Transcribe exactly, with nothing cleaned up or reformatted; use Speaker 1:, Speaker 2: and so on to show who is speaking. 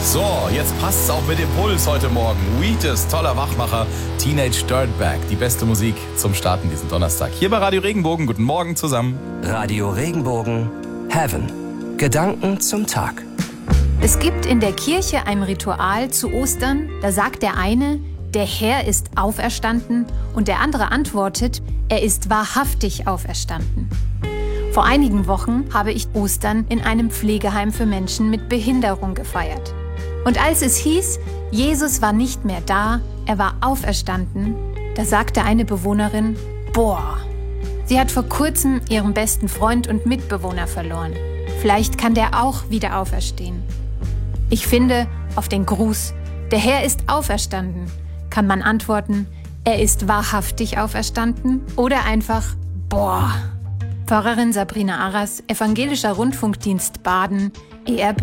Speaker 1: So, jetzt passt's auch mit dem Puls heute Morgen. Wheatus, toller Wachmacher, Teenage Dirtbag, die beste Musik zum Starten diesen Donnerstag. Hier bei Radio Regenbogen, guten Morgen zusammen.
Speaker 2: Radio Regenbogen, Heaven, Gedanken zum Tag.
Speaker 3: Es gibt in der Kirche ein Ritual zu Ostern, da sagt der eine, der Herr ist auferstanden, und der andere antwortet, er ist wahrhaftig auferstanden. Vor einigen Wochen habe ich Ostern in einem Pflegeheim für Menschen mit Behinderung gefeiert. Und als es hieß, Jesus war nicht mehr da, er war auferstanden, da sagte eine Bewohnerin, boah, sie hat vor kurzem ihren besten Freund und Mitbewohner verloren. Vielleicht kann der auch wieder auferstehen. Ich finde, auf den Gruß, der Herr ist auferstanden, kann man antworten, er ist wahrhaftig auferstanden oder einfach, boah. Pfarrerin Sabrina Arras, Evangelischer Rundfunkdienst Baden, E R B.